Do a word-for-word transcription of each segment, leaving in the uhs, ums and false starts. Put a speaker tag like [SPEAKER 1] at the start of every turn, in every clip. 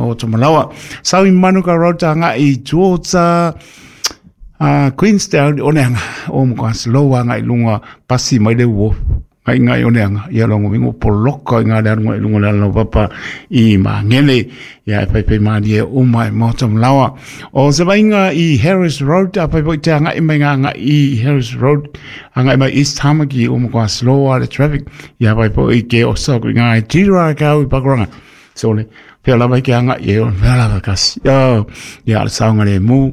[SPEAKER 1] mo to malawa sau i manu ka rota nga i Georgia uh, Queenstown o neanga o mo ka slow nga i lunga pasi mai de wo ngai ngai o neanga ia longo mingo poloko nga le ngo i lunga la papa i ma ngele ia pai pai ma dia o mai mo to malawa o se vainga i Harris Road a pai pai nga i mai nga i Harris Road anga i mai East Hamaki o mo ka slow the traffic ia pai pai ke o so nga i tira ka u pagranga so le pe la vai ke anga ye on la vakas ya ya sa nga le mu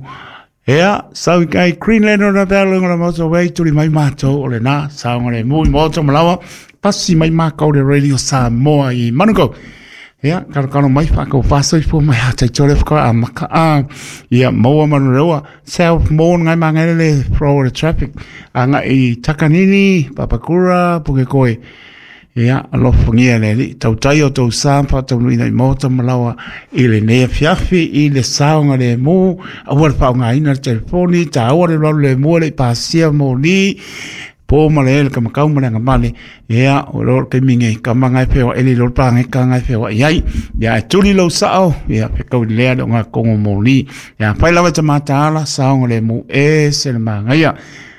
[SPEAKER 1] ea sa kai Greenland na belo nga mo so wei tu mai mato o le na sa nga le mu mo to malawa pasi mai ma ka de radio sa mo i manuko ea ka ka no mai fa ko fa so fo mai ha te chole ko a maka a ia mo ma no self mo nga ma nga le pro the traffic anga i Takanini Papakura puke koi ia alo fungia le li tau tai o tau sampa tau nui nei mota malawa i le nea fiafi i le saonga le mu a wale pao ngā ina le telefoni ta awa le lalu le mua le pasia mo ni po ma le ele ka makau ma le ngamane ia o lor ke minge ka mangai pewa ele lor pange ka ngai pewa iai ia e tuli lau sao ia pe kau lea do ngā kongo mo ni ia pai lawa ta mata ala saonga le mu e se le mangaia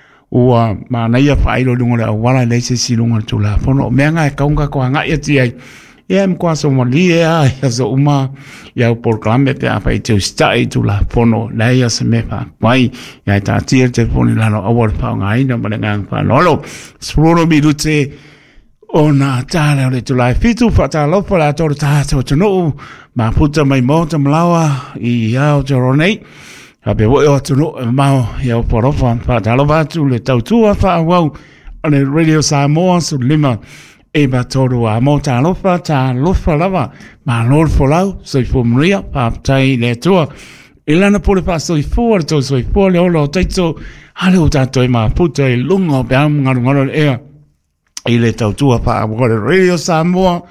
[SPEAKER 1] ua mana ia failo lunga le wala le se si lunga tu la fono me nga e kaunga ko nga ia ti ai ia m kwa so mali ia ia so uma ia por klame te apa i te stai tu la fono la ia se me fa mai ia ta ti te fono la no awar pa nga ina ma nga fa lolo sprono mi lute ona tala le tu la fitu fa ta lo fa la to ta to no ma puta mai mo ta mlawa i ia o ronei Ape wo o tuno mau ia porofa fa talo batu le tautua fa wau ale radio Samoa su lima e ba todo a mo talo fa ta lo fa lava ma lor folau so fo mria pa tai le tua ilana pole fa so fo to so fo le olo taito ale o tato ma puta e lungo pe am ngaru ngaru e ile tautua fa wo radio Samoa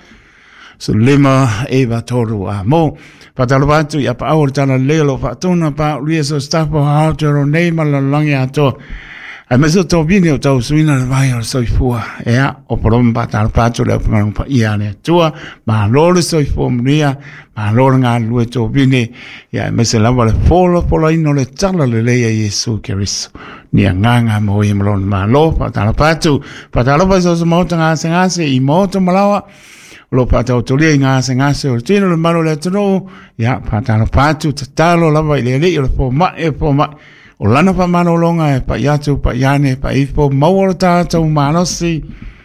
[SPEAKER 1] su lima e ba todo a mo Patalobatu ya pa awor tana lelo fa tona pa rieso stapo ha tero nei malalangi ato. A meso to bini o tau suina vai o soifua. Ea o porom patalopatu le pangarong pa iane tua. Ma lore soifua mria. Ma lore ngā lue to bini. Ya meso lava le folo pola ino le tala le leia Yesu keriso. Nia nganga mo i malon ma lo patalopatu. Patalopatu so mauta ngase ngase i mauta malawa. Lo patau tolia ngā se ngā se o tino le maro le tono ya patalo patu tatalo lava i le le o po ma e po ma o lana pa mano longa e pa yatu pa yane pa i po maua tātou manosi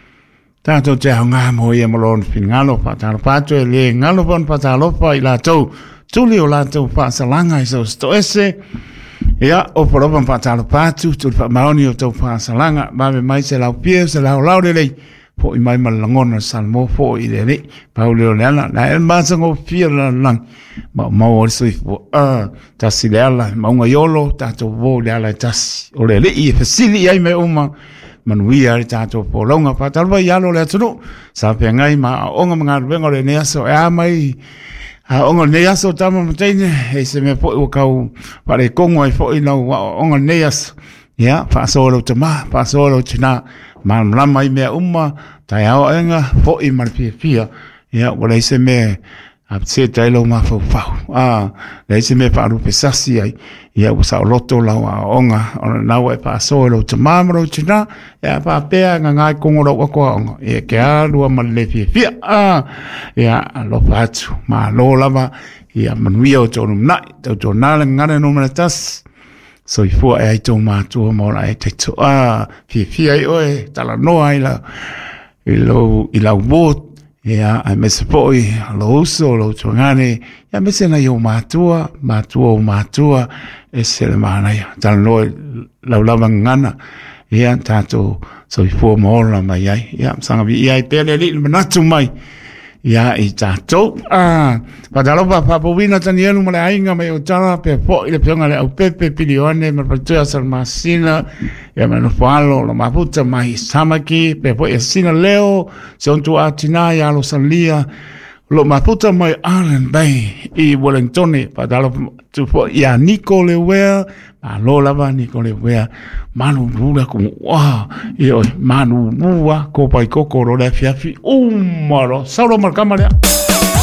[SPEAKER 1] tātou te hau ngā mo i e malon fin ngalo patalo patu e le ngalo pon patalo pa i la tau tuli o la tau pa salanga i so sto ese ya o poropan patalo patu tuli pa maoni o tau pa salanga mame mai se lau pie se lau lau le lei po i mai malangona salmo po i le le pauleo le ala na e masango fia la lang ma ma o so fo a tasi le ala ma unga yolo tato vo le ala tasi o le le i fasili ai me uma manui ari tato po longa pa talva yalo le tunu sa pe ngai ma onga mga vengo le neaso e a mai a onga neaso tama mtaine e se me po o kau pare kongo ai fo i no onga neaso ya fa solo tama fa solo tina man lama i mea uma tai au enga fo i marpia pia ya wala se me ap se tai lo ma fo fa ah le se me pa ru pesasi ai ya usa loto la onga ona na we pa so lo tamamro china ya pa pe nga nga ko ngoro ko e ke a lu ma le pia ah ya lo patu ma lo lava ya manuio to na to na ngana no matas so i fua e ai tō mātua mora e te tō a fia fia i oe tala noa i la i lau i lau bōt e a ai mese poi lo uso lo tuangane ia mese na i o mātua mātua o mātua e se le mānai tala noa lau lava ngana ia tātou so i fua mora mai ai ia msanga vi i ai pēle li manatu mai ia i tātou. Ah, patalopa papawina tani elu male ainga mai o tala pe po i le pionga le au pepe pilioane ma patuea sal masina ia manu whalo la maputa mai samaki pe po i asina leo se ontu atina i alo salia lo maputa mai Island Bay i Wellington patalopa tu po i a Niko le wea ma lo lava Niko le wea manu rura kumu wa i oi manu rua ko pai koko ro le fiafi umaro sauro markamarea